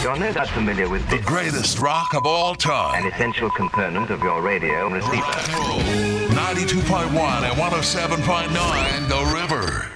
You're no doubt familiar with The this, greatest rock of all time. an essential component of your radio receiver. Rock and roll. 92.1 and 107.9 The River.